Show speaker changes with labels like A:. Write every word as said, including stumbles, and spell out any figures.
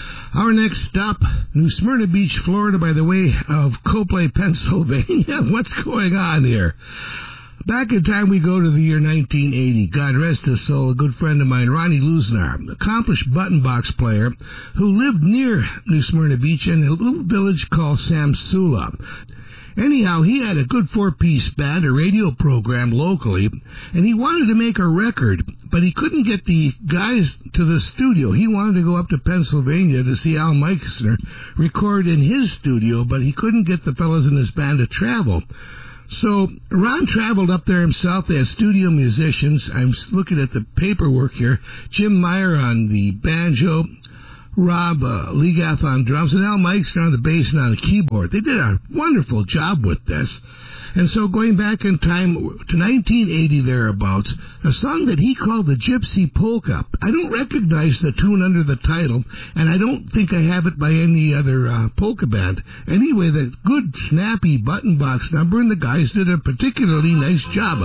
A: Our next stop, New Smyrna Beach, Florida, by the way of Copley, Pennsylvania. What's going on here? Back in time, we go to the year nineteen eighty. God rest his soul, a good friend of mine, Ronnie Luznar, accomplished button box player who lived near New Smyrna Beach in a little village called Samsula. Anyhow, he had a good four-piece band, a radio program locally, and he wanted to make a record, but he couldn't get the guys to the studio. He wanted to go up to Pennsylvania to see Al Meixner record in his studio, but he couldn't get the fellows in his band to travel. So Ron traveled up there himself. They had studio musicians. I'm looking at the paperwork here. Jim Meyer on the banjo, Rob uh, Legath on drums, and Al Meixner on the bass and on the keyboard. They did a wonderful job with this. And so going back in time to nineteen eighty thereabouts, a song that he called the Gypsy Polka. I don't recognize the tune under the title, and I don't think I have it by any other uh, polka band. Anyway, the good, snappy button box number, and the guys did a particularly nice job.